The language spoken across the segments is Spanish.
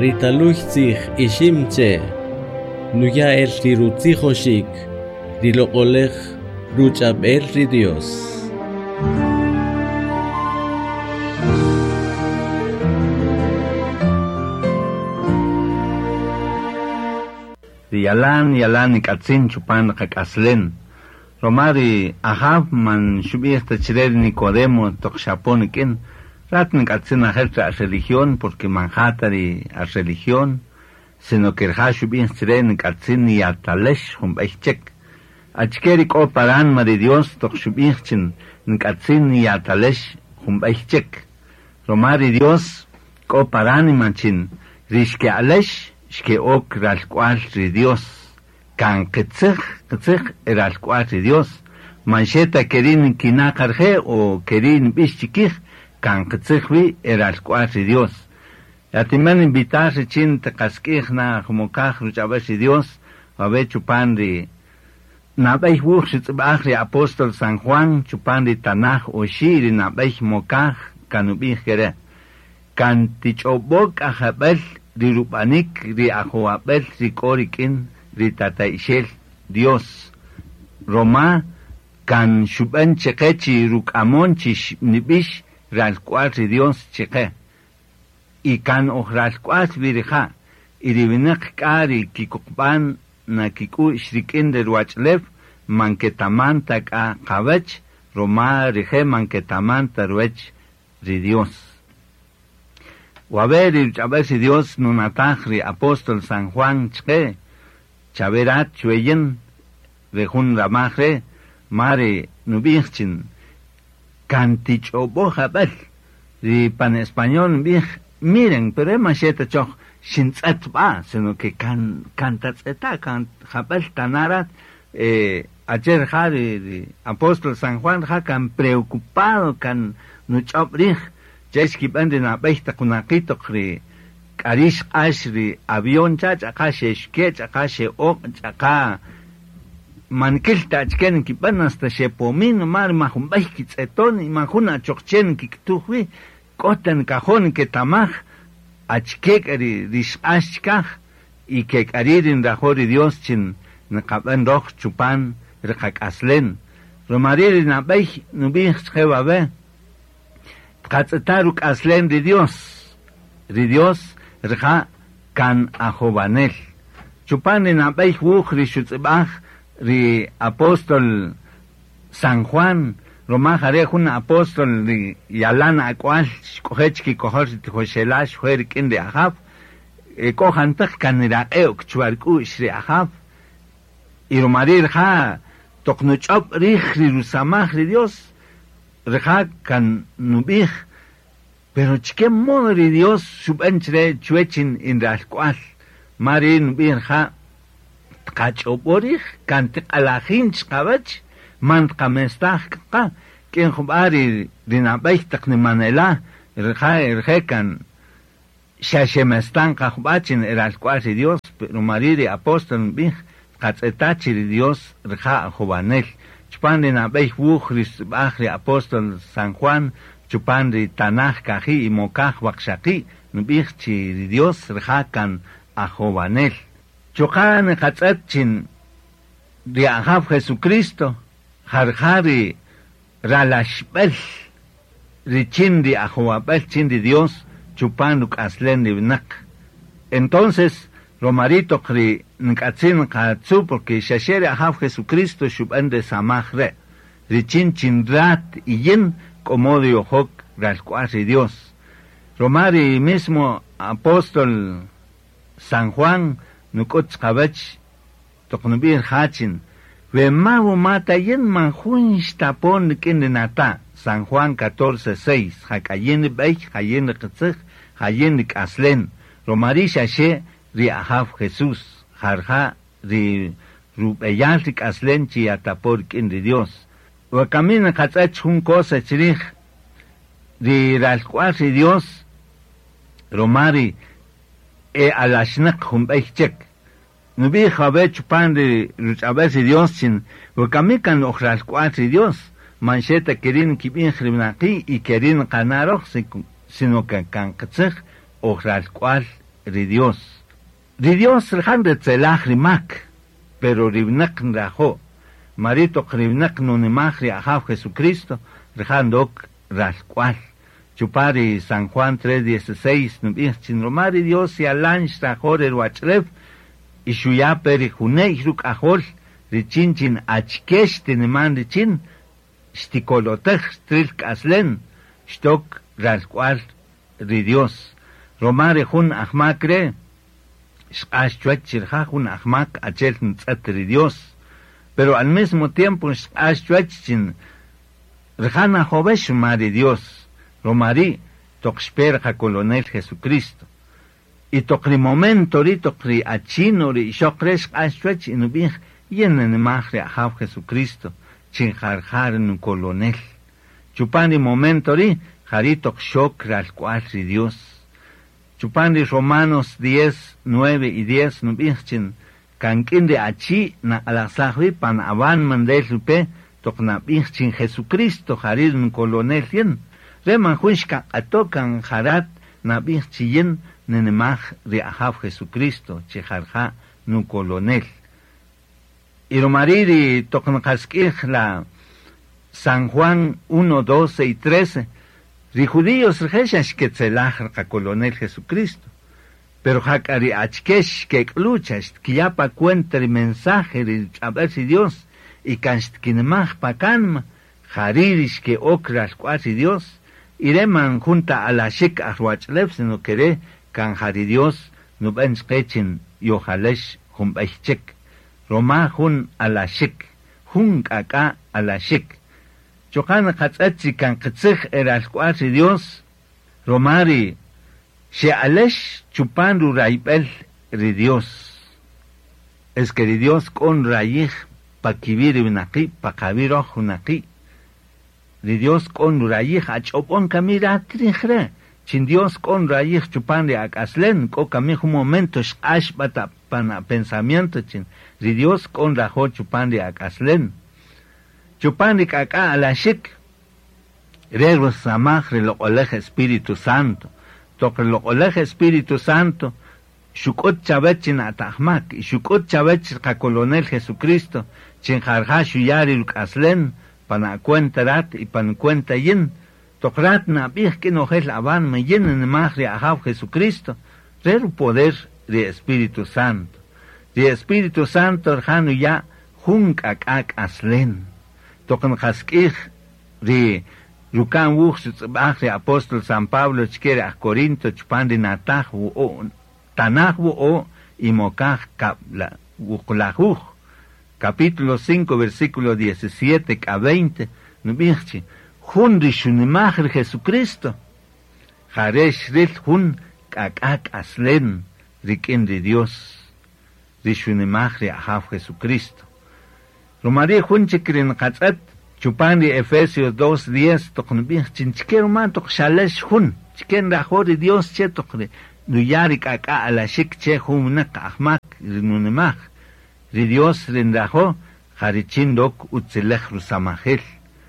Ritaluchzich ishimche, nuya el rirutzijoshik, rilokolej, ruchabel ri Dios. Yalan ikatzin chupan kakaslen. Romari ahab man shubir tachirel Nicodemo tokshaponikin. Ratnik atzin ajeltra a religión porque manhatari a religión. Sino que el shubir tachirel atzin y atalesh humbechek. Achkerik o paran mari Dios tokshubirchin atzin y atalesh humbechek. Romari Dios ko parani manchin rishke alesh. Shke ok ralcual ri Dios, can quetzig ralcual ri Dios, mancheta kerin kinakarje o kerin bichikij, can quetzig vi ralcual ri Dios. Yatiman invitar chin tekaskij na humokaj ruchabes ri Dios, abe chupan ri nabej wuch shitzbach ri apóstol San Juan, chupan ri tanaj o shiri nabej mokaj kanubij gere. Can tichobok ajabel ri rupanik, ri ajoabel, ri korikin, ri tataishel, Dios. Roma, can shuben chekechi rukamon chish nibish, ralcual ri Dios cheke. Y can ojralcual virija, y rivinek kari kikukban na kiku shrikin de ruachlev, manketaman taka kavech, Roma rije manketaman taruech ri Dios. O a ver si Dios no natajri apóstol San Juan chke, chaverat chueyen, vejun ramajre, mare nubirchin, cantich o boja bel, y pan español bij, miren, pero es macheta choch, shintzat ba, sino que cantatzeta, jabel tanarat, ayer jari apóstol San Juan ja can preocupado, can nuchobrij, Jeski bende na besta kunakito kri karish ashri avión chach akashe shkech akashe ok chaka mankilta achken ki banasta shepomin mar mahumbai ki tseton imahuna chokchen ki ktuhwi kotan kajon ke tamaj achke kari rish ashkaj y que karirin rajori Dios chin nakaban roch chupan rikak aslen romariri na bay nubih chhewabe Katzetaruk aslen de Dios, rja can ajovanel. Chupan en abeich wuch ri shutzebach, ri apóstol San Juan, romajare un apóstol ri yalana acual, kohechki kohorti hoshelash, huerikin de ahab, kohantak can iraeok chuarkush ri ahab, y romarir ja, toknuchop rich ri rusamach ri Dios, Reja can nubij, pero chique modo de Dios subenchre chuechin in rascual, mari nubij ja, cachoborij, can te alajinch cabach, man camestach ka, quien jubari dinabech takni manela, reja can shashemestan cajubachin el rascual de Dios, pero mari de apóstol nubij, catzetachi de Dios, reja juvanel. Chupan de nabej wuchris bachri apóstol San Juan, chupan de tanaj kaji y mokaj wakshaki, nubich chi Dios rejakan a jovanel. Chukan chin de ahab Jesucristo, jarjari ralashbel, richin de ajovabel chin de Dios, chupan aslen de vnak. Entonces, Romarito kri nkatzin katsu porque shashere ahab Jesucristo shuban de samajre. Richin chindrat y yin como de ojok rascuasi Dios. Romari mismo apóstol San Juan nukutz kabach toknubir hachin. Ve mago mata yin manjun shtapon kindenata. San Juan 14:6. Hakayin beich, hayin kitzich, hayin kaslen. Romari shashe ri ahab Jesús, jarja ri rupeyaltik aslenchi atapor kin de Dios. O camina katzach un cosa chirich ri ralcuasi Dios, romari alashnak humbeichek. Nubi jabe chupan de ruchabesi Dios chin, o camican ojralcuasi Dios, mancheta kerin kibin jrimnaki y kerin kanarok, sino que kan katzich ojralcual ri Dios. Ri Dios rijan de tzelaj rimak, pero ribnak rajo. Marito ribnak nunimaj ri ajav Jesucristo, rijan dok rascual. Chupari San Juan 3:16, nubich chinromari Dios y alanch rajor erwachrev, y shuyaperi junei ruk ajol, richinchin achkesh tineman richin, shtikolotech strilk aslen, shtok rascual ri Dios. Romare jun ahmak re, shashchuach chirja jun ahmak achel ntzat ri Dios. Pero al mismo tiempo shashchuach chin rejana jovesh mari Dios. Romari tokshperja colonel Jesucristo. Y tokri momento ri tokri achino ri shokresh ashchuach inubich yenen mahre ahav Jesucristo chin jarjar nu colonel. Chupani momento ri jaritok shok rascual ri Dios. Chupandi Romanos 10, 9 y 10 nubichin kankin de achi na alasahri pan avan mandel lupe tokna bichin Jesucristo jarir un colonel yen reman huishka atokan jarat na bichien nenemach de ahav Jesucristo chijarja nu colonel. Y romariri tokna kaskich la San Juan 1, 12 y 13 ri judíos rejeshash que tzelaj ka colonel Jesucristo, pero hakari achkesh que luchas que ya pa cuenta el mensaje de saber si Dios y kanst kinemach pa kanma jarirish que okras cuasi Dios y reman junta a la shik arwachlev sino quere kan jari Dios no ben skechin yohalesh humbechek roma hun a la shik hun kaka a la shik Chocana Katsachi can Katzich era cuasi Dios, Romari, she alesh chupandu raibel ri Dios. Es que ri Dios con rayij pa kibir unaki, pa kabir unaki. Ri Dios con rayij achopon kamira trijre. Chin Dios con rayij chupande akaslen, ko kamij un momento shash bata pana pensamiento chin. Ri Dios con rajo chupande akaslen. Chupandi kaka ala shik, rero samaj lo oleje Espíritu Santo, toque lo oleje Espíritu Santo, shukot chavechin atahmak, y shukot chavech ka colonel Jesucristo, chinjarja shuyari lukaslen, pana cuenta rat y pan cuenta yin, tokrat na bih que no es lavan me yin en magri ahav Jesucristo, rero poder de Espíritu Santo, de Espíritu Santo rjanu ya junk akak aslen. Tocan haskich de Rukan Wuch de Apóstol San Pablo chquere a Corinto chupandi natach o tanach o y mokach kapla wuklahuch capítulo 5 versículo 17 a 20 nubichi hun rishunimach Jesucristo jaresh rit hun kakak aslen rikin de Dios rishunimach ahav Jesucristo Romaría junchikrin katzat chupandi Efesios 2:10 toknbih chinchker man tok shalesh hun chiken rajori Dios che tokre nuyari kaka ala shik che humnak ahmak rinunemach ri Dios rindajo harichin dok utzelech rusamahel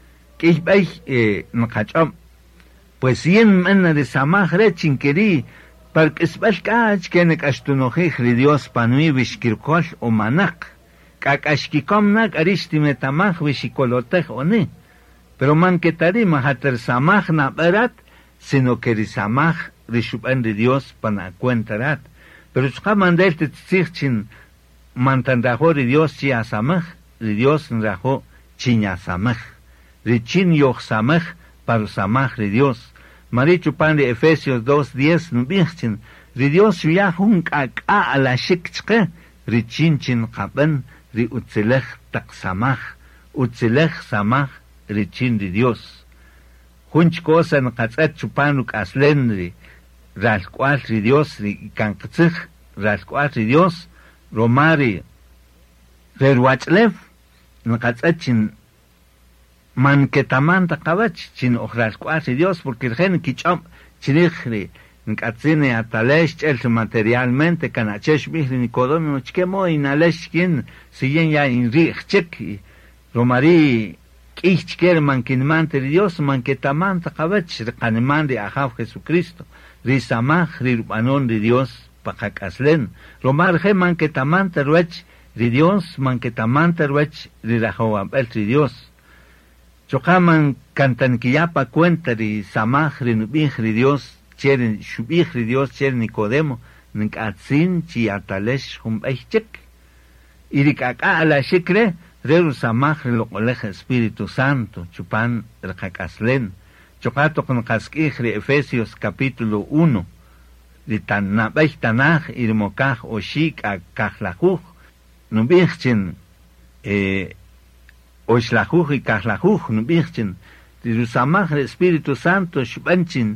kihbay nakacham pues yen manna de samah re chinkeri par kisbal kach kenek ashtunojih ri Dios panui bishkirkol o manak Kakashkikom nak aristime tamaj vishikolotej oni, pero man que tari mahater samaj na berat, sino que risamaj rishupan de Dios pana cuentarat. Pero chka mandel te tzichin mantandajo ri Dios chi asamaj, ri Dios nrajo chinya samaj, ri chin yoch samaj para samaj ri Dios. Mari chupan de Efesios 2:10 nubichin, ri Dios yahun kaka ala shikchke, ri chin chin kaben, ri utzelech tak samaj, utzelech samaj richin di Dios. Hunch cosa en katzat chupanuk aslen ri rascual ri Dios ri kankatzich rascual ri Dios romari reruachlev en katzat chin man ketaman takabach chin rascual ri Dios porque el gen kichom chinich ri Nkatzine atalesh chel materialmente kanachesh bihri Nicodemo chkemo inalesh kin siguen ya inri chek romari kichker mankinmante Dios manketamanta kabach kanimande ahav Jesucristo risamaj ribanon de Dios pakakaslen. Romar he man que tamanta ruech ri Dios, man que tamanta ruech ri rajoabel ri Dios. Chokaman cantan kiyapa cuenta ri samaj ri nubij ri Dios, cheren shubij ri Dios, cheren Nicodemo, ninkatsin chi atalesh humbeichek. Irikaka ala shikre, reru samaj ri loqolej Espíritu Santo, chupan rkakaslen. Chokato con kaskij ri Efesios capítulo 1. Ri tanabej tanaj irmokaj oshik a kajlajuj, nubijchin, oshlajuj y kajlajuj, nubijchin, ri samaj ri Espíritu Santo, shbanchin,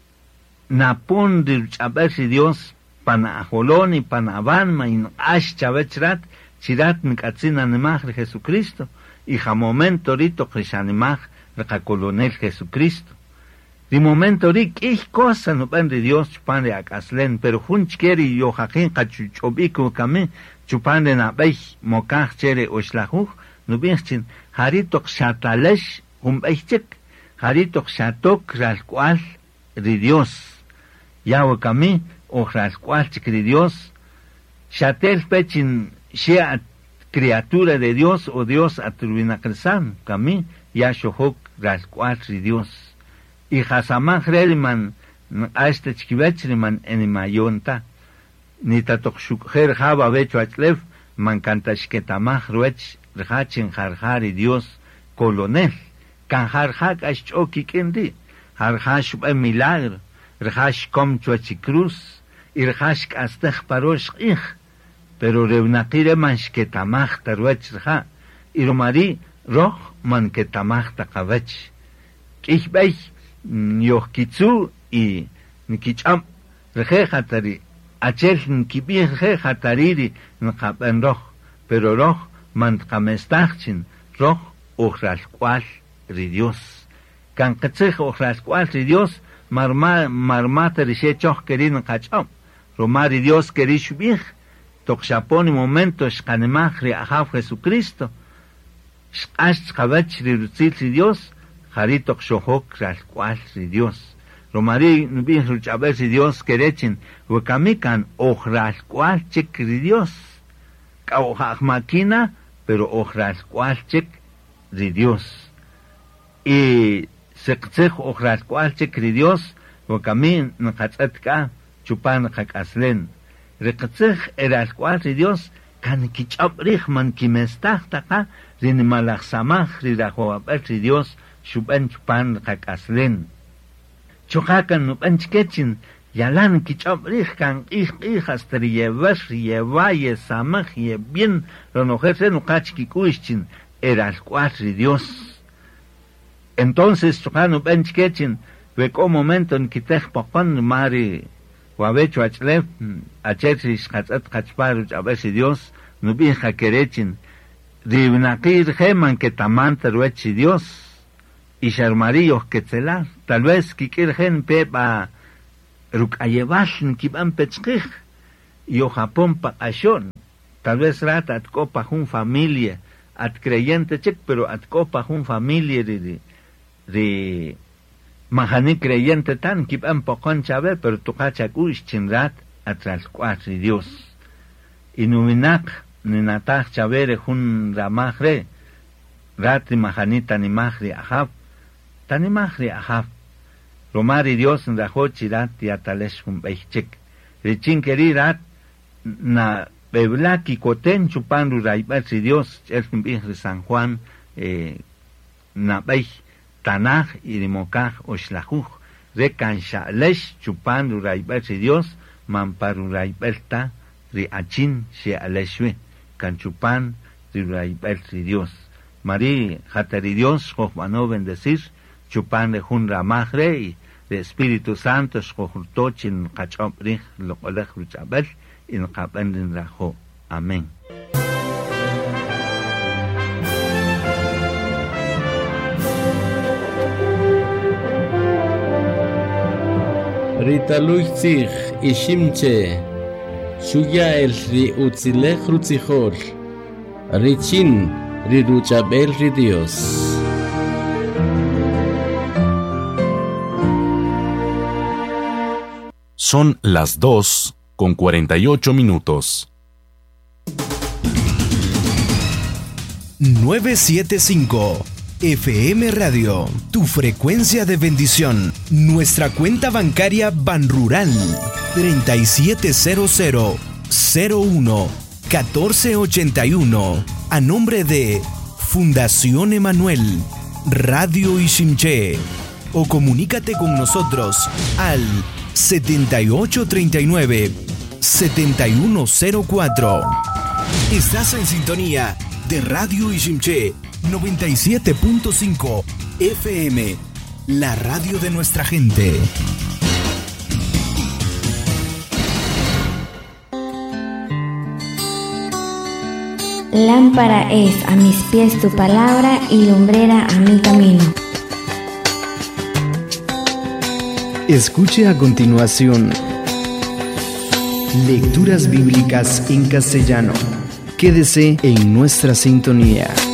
napon ri chabesh Dios, pana ajoloni, pana avanma, in ash chabechrat, chirat nikatzin animaj ri Jesucristo, y ja momento rito krishanimaj rekakolonel Jesucristo. De momento rik ich cosa no pan de Dios chupan de akaslen, pero hunch keri yo jakin kachuchobiko kame chupan de nabej mokaj chere oshlajuj, no binchin haritok shatalesh humbeichek, haritok shatok ralcual de Dios. Yawe kame o ralcual chik de Dios, shatel pechin shea criatura de Dios o Dios atrubinakresan, kame ya shohok ralcual de Dios. Y hasamaj relman a este chkivechriman en mayonta ni tatokshukher haba becho achlev man kantashketamaj ruech rhachin harhari Dios colonel kan harhak ashchoki kendi harhash ba milagro rhash kom chuachicruz y rhash astej parosh ich pero reunakire man shketamaj taruech rha y romari roh man ketamaj takavech ich beich Yoh kitsu y nikicham reje hatari achel nikibi reje hatariri nkapen roh pero roh man kamestachin roh ochral cual ri Dios kan katzeh ochral cual ri Dios marmata rishe choch kerin kacham romari Dios kerishbih tokshaponi momento shkanemach ri ahav Jesucristo shkash kavach ri rutzil ri Dios Jaritok shohok ralcual ri Dios. Romari nubin ruchaber ri Dios kerechin, huekamikan ojralcual chek ri Dios. Kaojak makina, pero ojralcual chek ri Dios. Y sekzech ojralcual chek ri Dios, huekamin nakatzatka chupan kakaslen. Rekzech eralcual ri Dios, kan kichabrich man kimestach taka, rin malachsamach ri rajoaber ri Dios, Shuban chupan kakaslen. Chokakan nupan chkechin, yalan kichabrich kan ich hasta yevash yevaye samach ye bien, ronojerse nukachkikuichin, era el cuatri Dios. Entonces chokan nupan chkechin, veko momento en kitech pokon mari, wabecho achlef, achechis katzat kachparuch abesi Dios, nubija kerechin, ribnakir geman que tamanta ruechi Dios. Y sharmarillos quetzelar, tal vez kikirgen pepa rukayevash kiban pechkij, y o Japón pa ashon, tal vez rata at copa jun familia, at creyente chek, pero at copa jun familia de mahani creyente tan, kiban pokon chabe, pero tukachakush chinrat atras cuatri Dios. Y numinak, ninatak chabere jun ramajre, rati mahanita ni mahri ahab, Tanimahri ahaf, Romari Dios en rajochirat y atalesh humbeichek. Richin querirat na beblaki koten chupandu raibach Dios, el San Juan, na beich tanaj y rimokaj oshlajuj. Rekanshalesh chupandu raibach Dios, mamparu raibelta riachin she aleshwe, canchupan raibach Dios. Marí hatari Dios, jojmano bendecir, chupan de jun ramajre y de Espíritu Santo shkojurtochin kachomrich lokolej ruchabel in kapendin rajo. Amén. Ritaluitzich ishimche shuya el ri utzilech rutzijol richin ri ruchabel ri Dios. Son las 2:45 8:48. 975 FM Radio, tu frecuencia de bendición. Nuestra cuenta bancaria Banrural 3700011481 a nombre de Fundación Emanuel, Radio Ishimché. O comunícate con nosotros al 7839-7104. Estás en sintonía de Radio Ishimché 97.5 FM, la radio de nuestra gente. Lámpara es a mis pies tu palabra y lumbrera a mi camino. Escuche a continuación lecturas bíblicas en castellano. Quédese en nuestra sintonía.